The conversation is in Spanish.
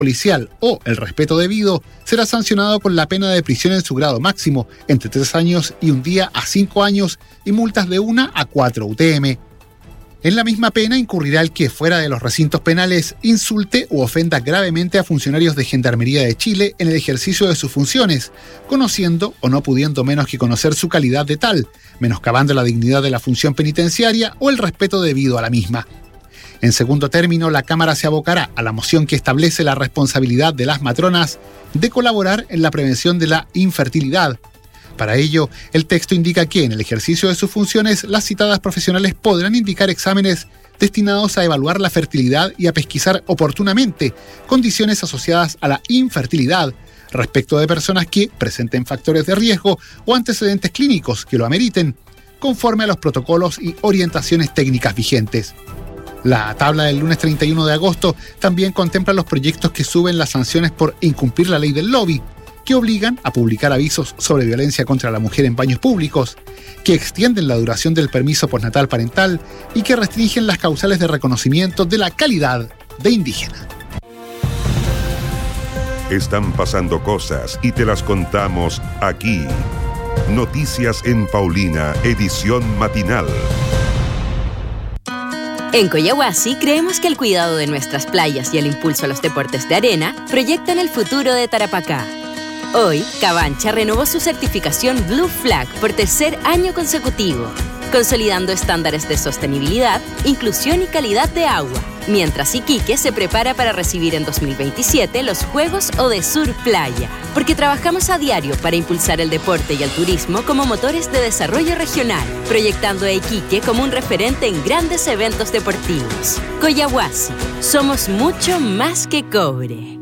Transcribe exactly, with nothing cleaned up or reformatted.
policial o el respeto debido, será sancionado con la pena de prisión en su grado máximo, entre tres años y un día a cinco años, y multas de una a cuatro U T M. En la misma pena incurrirá el que, fuera de los recintos penales, insulte u ofenda gravemente a funcionarios de Gendarmería de Chile en el ejercicio de sus funciones, conociendo o no pudiendo menos que conocer su calidad de tal, menoscabando la dignidad de la función penitenciaria o el respeto debido a la misma. En segundo término, la Cámara se abocará a la moción que establece la responsabilidad de las matronas de colaborar en la prevención de la infertilidad. Para ello, el texto indica que en el ejercicio de sus funciones, las citadas profesionales podrán indicar exámenes destinados a evaluar la fertilidad y a pesquisar oportunamente condiciones asociadas a la infertilidad respecto de personas que presenten factores de riesgo o antecedentes clínicos que lo ameriten, conforme a los protocolos y orientaciones técnicas vigentes. La tabla del lunes treinta y uno de agosto también contempla los proyectos que suben las sanciones por incumplir la ley del lobby, que obligan a publicar avisos sobre violencia contra la mujer en baños públicos, que extienden la duración del permiso postnatal parental y que restringen las causales de reconocimiento de la calidad de indígena. Están pasando cosas y te las contamos aquí. Noticias en Paulina, edición matinal. En Coyahuasi creemos que el cuidado de nuestras playas y el impulso a los deportes de arena proyectan el futuro de Tarapacá. Hoy, Cabancha renovó su certificación Blue Flag por tercer año consecutivo, consolidando estándares de sostenibilidad, inclusión y calidad de agua, mientras Iquique se prepara para recibir en dos mil veintisiete los Juegos Odesur Playa, porque trabajamos a diario para impulsar el deporte y el turismo como motores de desarrollo regional, proyectando a Iquique como un referente en grandes eventos deportivos. Coyahuasi, somos mucho más que cobre.